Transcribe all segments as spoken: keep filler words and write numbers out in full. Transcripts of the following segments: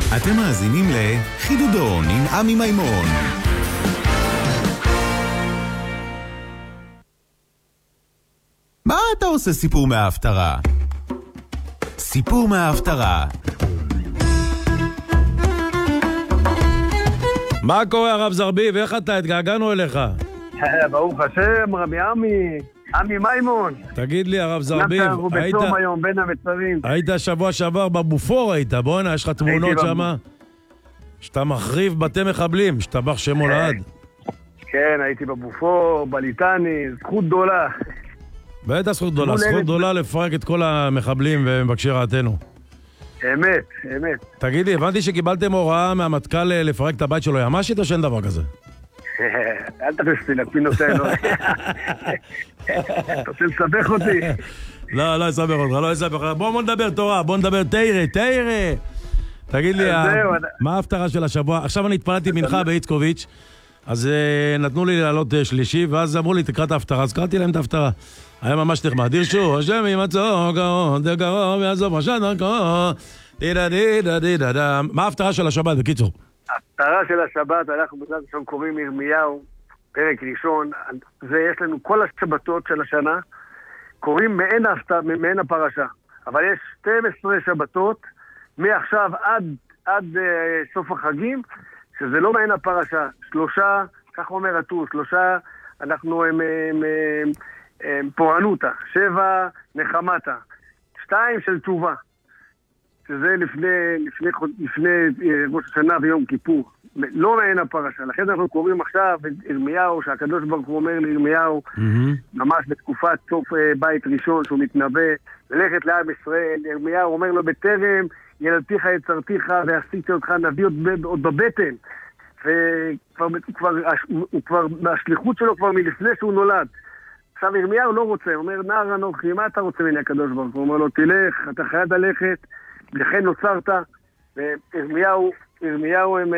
אתם מאזינים לחידודון עם עמי מימון. מה אתה עושה סיפור מההפטרה? סיפור מההפטרה. מה קורה הרב זרביב? איך אתה? התגעגענו אליך. ברוך השם, רבי עמי, עמי מימון. תגיד לי הרב זרביב, היית היום בין המצרים. היית שבוע שעבר בבופור היית, בוא הנה, יש לך תמונות שמה? שאתה מחריב בתי מחבלים, שטבח שמו לעד. כן, הייתי בבופור, בליטני, זכות גדולה. בטח זכות גדולה, זכות גדולה לפרק את כל המחבלים ומבקשי רעתנו. אמת, אמת. תגיד לי, הבנתי שקיבלתם הוראה מהמטכ"ל לפרק את הבית שלו ימשית או שאין דבר כזה? אל תכנסתי לפי נושא אלו. אתה רוצה לסבך אותי? לא, לא אסבך אותך, לא אסבך אותך. בוא נדבר תורה, בוא נדבר תירה, תירה. תגיד לי, מה ההפטרה של השבוע? עכשיו אני התפללתי מנחה באיצקוביץ', אז נתנו לי לעלות שלישי, ואז אמרו לי, תקרא את ההפטרה, אז קראתי להם את ההפטרה. היה ממש נחמד. דרשו, השם ימצוא, קרוב, קרוב, יעזוב, השם קרוב, דידה דידה דידה דה. מה ההפטרה של השבת, בקיצור? ההפטרה של השבת, אנחנו בזמן ראשון קוראים ירמיהו, פרק ראשון, זה יש לנו כל השבתות של השנה, קוראים מעין, ההפטרה, מעין הפרשה, אבל יש שתים עשרה שבתות, מעכשיו עד, עד uh, סוף החגים, שזה לא מעין הפרשה, שלושה, כך אומר הטור, שלושה, אנחנו הם, הם, הם, הם פורענותה, שבע נחמתה, שתיים של תשובה, שזה לפני, לפני, לפני ראש השנה ויום כיפור, לא מעין הפרשה, לכן אנחנו קוראים עכשיו את ירמיהו, שהקדוש ברוך הוא אומר לירמיהו, mm-hmm. ממש בתקופת סוף בית ראשון, שהוא מתנבא, ללכת לעם ישראל, ירמיהו אומר לו בטרם, ילדתיך יצרתיך ועשיתי אותך נביא עוד, עוד בבטן, וכבר כבר, הוא כבר, השליחות שלו כבר מלפני שהוא נולד. עכשיו ירמיהו לא רוצה, הוא אומר נער אנוכי, מה אתה רוצה ממני הקדוש ברוך הוא? הוא אומר לו תלך, אתה חייב ללכת, לכן נוצרת. וירמיהו, ירמיהו הם,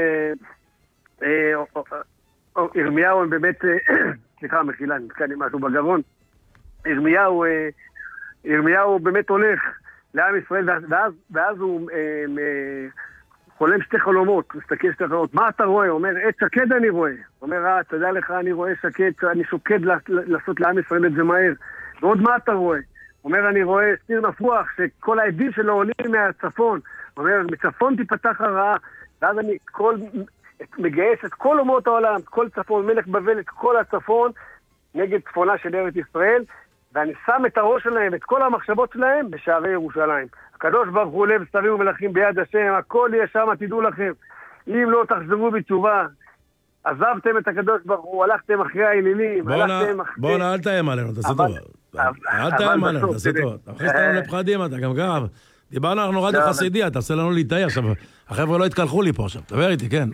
ירמיהו הם באמת, סליחה מחילה, נתקע לי משהו בגרון, ירמיהו, ירמיהו באמת הולך לעם ישראל, ואז, ואז הוא חולם שתי חלומות, מסתכל שתי חלומות, מה אתה רואה? הוא אומר, עת שקד אני רואה. הוא אומר, אה, תדע לך, אני רואה שקד, אני שוקד לעשות לעם ישראל את זה מהר. ועוד מה אתה רואה? הוא אומר, אני רואה סיר נפוח, שכל העדים שלו עולים מהצפון. הוא אומר, מצפון תיפתח הרעה, ואז אני כל, מגייס את כל אומות העולם, כל צפון, מלך בבל, את כל הצפון, נגד צפונה של ארץ ישראל, ואני שם את הראש שלהם, את כל המחשבות שלהם, בשערי ירושלים. הקדוש ברוך הוא לב סתרים ומלכים ביד השם, הכל יהיה שם, תדעו לכם. אם לא תחזרו בתשובה, עזבתם את הקדוש ברוך הוא, הלכתם אחרי האלילים, הלכתם אחרי... בוא נע, אל תאיים עלינו, תעשה טוב. אל תאיים עלינו, תעשה טוב. אתה מכניס לנו לפחדים, אתה גם גב. דיברנו, אנחנו רדיו חסידי, אתה עושה לנו להתאי עכשיו. החבר'ה לא התקלחו לי פה עכשיו, תדבר איתי, כן.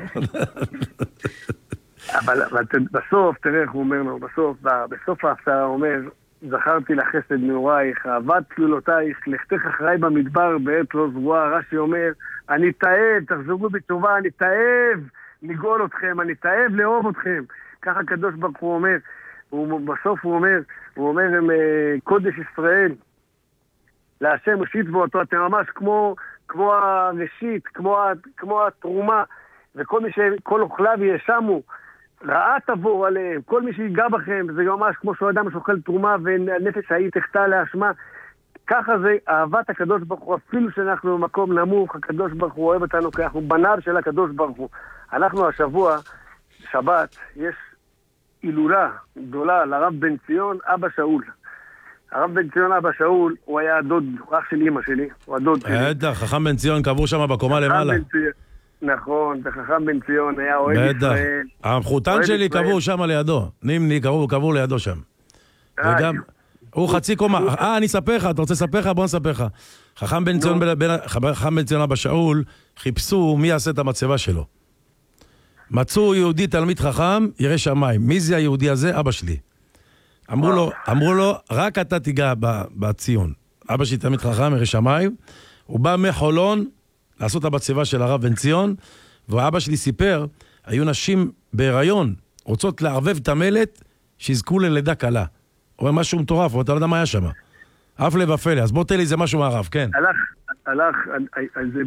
אבל בסוף, תראה איך הוא אומר לו, בסוף, בסוף ההפטרה הוא אומר, זכרתי לחסד נעורייך, אהבת צלולותייך, לכתך אחריי במדבר בעת לא זרועה. רש"י אומר, אני תאב, תחזרו בתשובה, אני תאב לגאול אתכם, אני תאב לאהוב אתכם. ככה הקדוש ברוך הוא אומר, ובסוף הוא אומר, הוא אומר עם קודש ישראל, להשם ראשית בו אותו, אתם ממש כמו, כמו הראשית, כמו, כמו התרומה, וכל מי שכל אוכליו ישמו, רעה תבור עליהם, כל מי שיגע בכם, זה ממש כמו שהוא אדם שאוכל תרומה והנפש ההיא תחטא להשמה. ככה זה אהבת הקדוש ברוך הוא, אפילו שאנחנו במקום נמוך, הקדוש ברוך הוא אוהב אותנו, כי אנחנו בניו של הקדוש ברוך הוא. אנחנו השבוע, שבת, יש הילולה גדולה לרב בן ציון, אבא שאול. הרב בן ציון אבא שאול, הוא היה הדוד, הוא אח של אמא שלי, הוא הדוד שלי. בטח, חכם בן ציון קבור שם בקומה למעלה. נכון, וחכם בן ציון היה אוהב ישראל. המחותן שלי קבור שם לידו, נימני קבור לידו שם. וגם, הוא חצי קומה. אה, אני אספר לך, אתה רוצה לספר לך? בוא נספר לך. חכם בן ציון, חכם בן ציון אבא שאול, חיפשו מי יעשה את המצבה שלו. מצאו יהודי תלמיד חכם, ירא שמיים. מי זה היהודי הזה? אבא שלי. אמרו לו, אמרו לו, רק אתה תיגע בציון. אבא שלי תלמיד חכם, ירא שמיים. הוא בא מחולון לעשות את המצבה של הרב בן ציון, ואבא שלי סיפר, היו נשים בהיריון, רוצות לערבב את המלט, שיזכו ללידה קלה. הוא אומר משהו מטורף, אבל אתה לא יודע מה היה שם. אף לב הפלא, אז בוא תן לי זה משהו מהרב, כן. הלך, הלך,